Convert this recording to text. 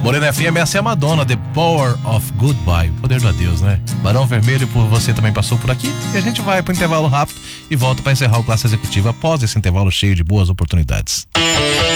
Morena FM, essa é a Madonna, The Power of Goodbye, poder do adeus, né? Barão Vermelho, por você também passou por aqui. E a gente vai pro intervalo rápido e volta para encerrar o Classe Executiva após esse intervalo cheio de boas oportunidades.